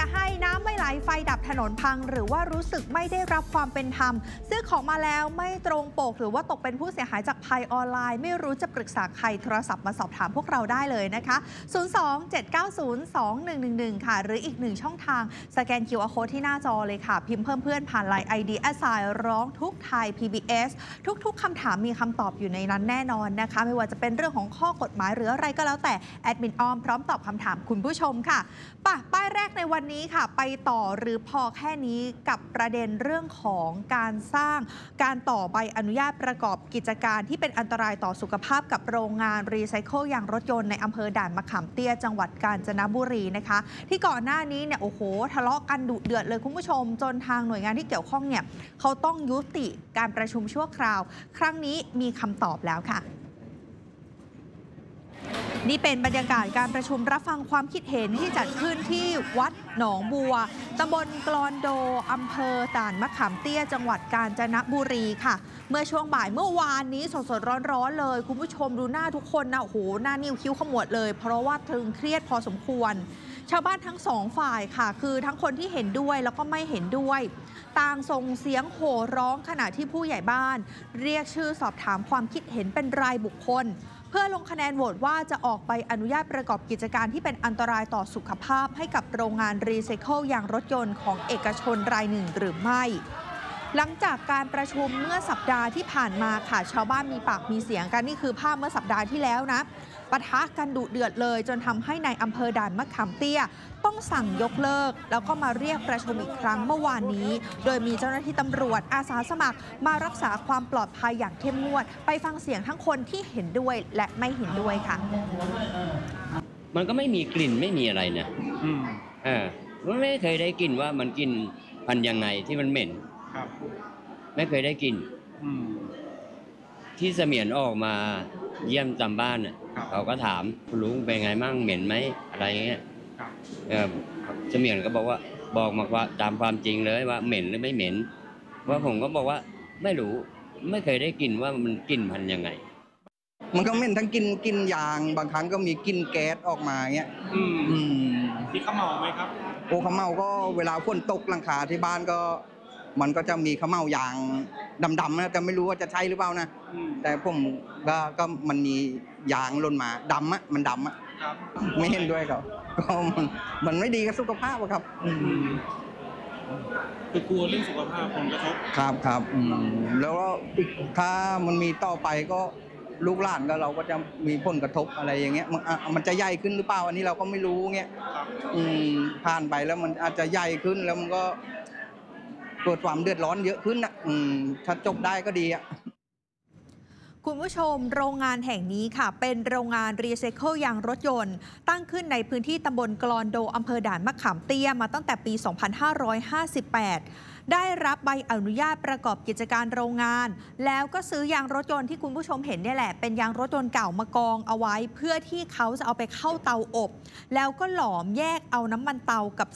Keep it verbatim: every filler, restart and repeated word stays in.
ให้น้ำไม่ไหลไฟดับถนนพังหรือว่ารู้สึกไม่ได้รับความเป็นธรรมซื้อของมาแล้วไม่ตรงปกหรือว่าตกเป็นผู้เสียหายจากภัยออนไลน์ไม่รู้จะปรึกษาใครโทรศัพท์มาสอบถามพวกเราได้เลยนะคะศูนย์ สอง เจ็ด เก้า ศูนย์ สอง หนึ่ง หนึ่ง หนึ่งค่ะหรืออีกหนึ่งช่องทางสแกน คิว อาร์ Code ที่หน้าจอเลยค่ะพิมพ์เพิ่มเพื่อนผ่าน ไลน์ ไอ ดี แอท ไซน์ ร้องทุกข์ไทย พี บี เอส ทุกๆคำถามมีคำตอบอยู่ในนั้นแน่นอนนะคะไม่ว่าจะเป็นเรื่องของข้อกฎหมายหรืออะไรก็แล้วแต่แอดมินอ้อมพร้อมตอบคำถามคุณผู้ชมค่ะป่ะป้ายแรกในวันนี้ค่ะไปต่อหรือพอแค่นี้กับประเด็นเรื่องของการสร้างการต่อใบอนุญาตประกอบกิจการที่เป็นอันตรายต่อสุขภาพกับโรงงานรีไซเคิลยางรถยนต์ในอำเภอด่านมะขามเตี้ยจังหวัดกาญจนบุรีนะคะที่ก่อนหน้านี้เนี่ยโอ้โหทะเลาะกันดุเดือดเลยคุณผู้ชมจนทางหน่วยงานที่เกี่ยวข้องเนี่ยเขาต้องยุติการประชุมชั่วคราวครั้งนี้มีคำตอบแล้วค่ะนี่เป็นบรรยากาศการประชุมรับฟังความคิดเห็นที่จัดขึ้นที่วัดหนองบัวตำบลกลอนโดอำเภอด่านมะขามเตี้ยจังหวัดกาญจนบุรีค่ะเมื่อช่วงบ่ายเมื่อวานนี้สดๆร้อนๆเลยคุณผู้ชมดูหน้าทุกคนนะโอ้โหหน้านิ้วคิ้วขมวดเลยเพราะว่าตึงเครียดพอสมควรชาวบ้านทั้งสองฝ่ายค่ะคือทั้งคนที่เห็นด้วยแล้วก็ไม่เห็นด้วยต่างส่งเสียงโห่ร้องขณะที่ผู้ใหญ่บ้านเรียกชื่อสอบถามความคิดเห็นเป็นรายบุคคลเพื่อลงคะแนนโหวตว่าจะออกใบอนุญาตประกอบกิจการที่เป็นอันตรายต่อสุขภาพให้กับโรงงานรีไซเคิลยางรถยนต์ของเอกชนรายหนึ่งหรือไม่หลังจากการประชุมเมื่อสัปดาห์ที่ผ่านมาค่ะชาวบ้านมีปากมีเสียงกันนี่คือภาพเมื่อสัปดาห์ที่แล้วนะปะทะกันดุเดือดเลยจนทำให้ในอำเภอด่านมะขามเตี้ยต้องสั่งยกเลิกแล้วก็มาเรียกประชุมอีกครั้งเมื่อวานนี้โดยมีเจ้าหน้าที่ตำรวจอาสาสมัครมารักษาความปลอดภัยอย่างเข้มงวดไปฟังเสียงทั้งคนที่เห็นด้วยและไม่เห็นด้วยค่ะมันก็ไม่มีกลิ่นไม่มีอะไรนะอืมอ่าไม่เคยได้กลิ่นว่ามันกลิ่นพันยังไงที่มันเหม็นครับไม่เคยได้กลิ่นอืมที่เสมียนออกมาเยี่ยมตามบ้านน่ะเขาก็ถามคุณลุงเป็นไงมั่งเหม็นไหมอะไรเงี้ยเออเสมียนก็บอกว่าบอกมาว่าตามความจริงเลยว่าเหม็นหรือไม่เหม็นว่าผมก็บอกว่าไม่รู้ไม่เคยได้กลิ่นว่ามันกลิ่นพันยังไงมันก็เหม็นทั้งกินกินยางบางครั้งก็มีกลิ่นแก๊สออกมาเงี้ยอืมอืมมีข้าวเมาไหมครับโอ้ข้าวเมาก็เวลาฝนตกหลังคาที่บ้านก็มันก็จะมีข้าวเมายางดำๆนะแต่ไม่รู้ว่าจะใช่หรือเปล่านะแต่ผมก็ก็มันมียางหล่นมาดำอ่ะมันดำอ่ะไม่เห็นด้วยครับก็มันมันไม่ดีกับสุขภาพครับคือกลัวเรื่องสุขภาพผลกระทบครับครับแล้วก็ถ้ามันมีต่อไปก็ลูกหลานก็เราก็จะมีผลกระทบอะไรอย่างเงี้ยมันมันจะใหญ่ขึ้นหรือเปล่าอันนี้เราก็ไม่รู้เงี้ยผ่านไปแล้วมันอาจจะใหญ่ขึ้นแล้วมันก็เกิดความเดือดร้อนเยอะขึ้นนะถ้าจบได้ก็ดีอ่ะคุณผู้ชมโรงงานแห่งนี้ค่ะเป็นโรงงานรีไซเคิลยางรถยนต์ตั้งขึ้นในพื้นที่ตำบลกลอนโดอำเภอด่านมะขามเตี้ยมาตั้งแต่ปี สองพันห้าร้อยห้าสิบแปด ได้รับใบอนุญาตประกอบกิจการโรงงานแล้วก็ซื้อยางรถยนต์ที่คุณผู้ชมเห็นเนี่ยแหละเป็นยางรถยนต์เก่ามากองเอาไว้เพื่อที่เขาจะเอาไปเข้าเตาอบแล้วก็หลอมแยกเอาน้ำมันเตากับ